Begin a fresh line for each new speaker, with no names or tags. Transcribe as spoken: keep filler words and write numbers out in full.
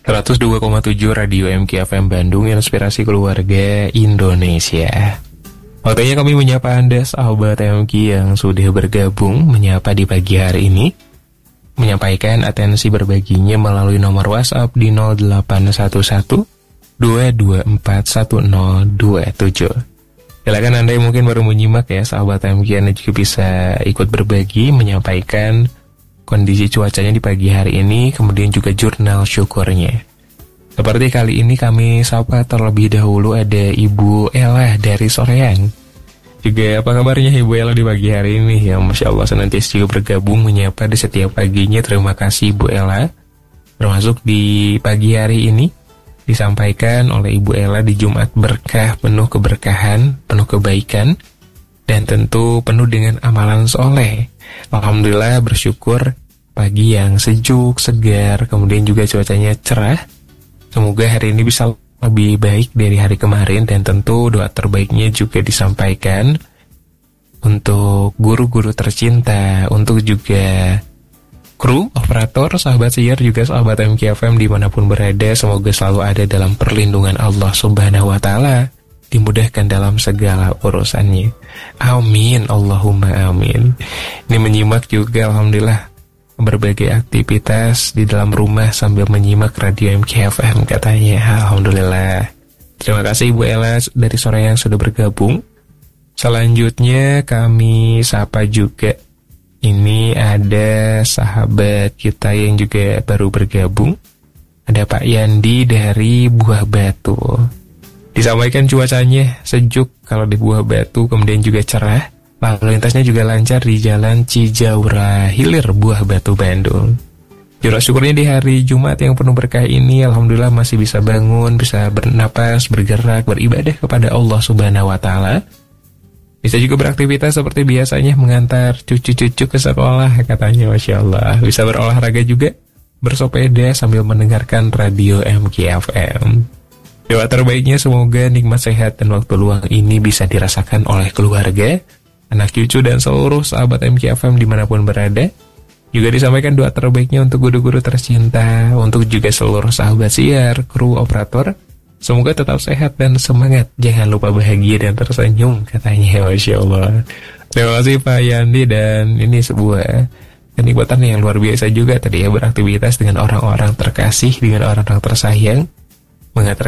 seratus dua koma tujuh Radio M K F M Bandung, inspirasi keluarga Indonesia. Waktunya kami menyapa Anda sahabat M K yang sudah bergabung menyapa di pagi hari ini, menyampaikan atensi berbaginya melalui nomor WhatsApp di nol delapan satu satu dua dua empat satu nol dua tujuh. Silakan Anda yang mungkin baru menyimak ya sahabat M K, Anda juga bisa ikut berbagi, menyampaikan kondisi cuacanya di pagi hari ini, kemudian juga jurnal syukurnya. Seperti kali ini kami sapa terlebih dahulu ada Ibu Ella dari Soreang. Juga apa kabarnya Ibu Ella di pagi hari ini? Ya Masya Allah, senantiasa juga bergabung menyapa di setiap paginya. Terima kasih Ibu Ella. Termasuk di pagi hari ini disampaikan oleh Ibu Ella di Jumat berkah, penuh keberkahan, penuh kebaikan, dan tentu penuh dengan amalan soleh. Alhamdulillah, bersyukur pagi yang sejuk, segar, kemudian juga cuacanya cerah. Semoga hari ini bisa lebih baik dari hari kemarin, dan tentu doa terbaiknya juga disampaikan untuk guru-guru tercinta, untuk juga kru, operator, sahabat siar, juga sahabat M K F M dimanapun berada. Semoga selalu ada dalam perlindungan Allah Subhanahu wa Ta'ala, dimudahkan dalam segala urusannya. Amin, Allahumma amin. Ini menyimak juga alhamdulillah berbagai aktivitas di dalam rumah sambil menyimak Radio M K F M katanya. Alhamdulillah. Terima kasih Ibu Ella dari sore yang sudah bergabung. Selanjutnya kami sapa juga. Ini ada sahabat kita yang juga baru bergabung. Ada Pak Yandi dari Buah Batu. Disampaikan cuacanya sejuk kalau di Buah Batu, kemudian juga cerah. Lalu lintasnya juga lancar di Jalan Cijaura Hilir, Buah Batu, Bandung. Jurnal syukurnya di hari Jumat yang penuh berkah ini, alhamdulillah masih bisa bangun, bisa bernapas, bergerak, beribadah kepada Allah Subhanahu wa Ta'ala. Bisa juga beraktivitas seperti biasanya, mengantar cucu-cucu ke sekolah katanya, Masya Allah. Bisa berolahraga juga, bersepeda sambil mendengarkan Radio M K F M. Doa terbaiknya semoga nikmat sehat dan waktu luang ini bisa dirasakan oleh keluarga, anak cucu, dan seluruh sahabat M K F M dimanapun berada. Juga disampaikan doa terbaiknya untuk guru-guru tercinta, untuk juga seluruh sahabat siar, kru, operator. Semoga tetap sehat dan semangat, jangan lupa bahagia dan tersenyum katanya, Masya Allah. Terima kasih Pak Yandi, dan ini sebuah kenikmatan yang luar biasa juga tadi ya, beraktivitas dengan orang-orang terkasih, dengan orang-orang tersayang, mengantar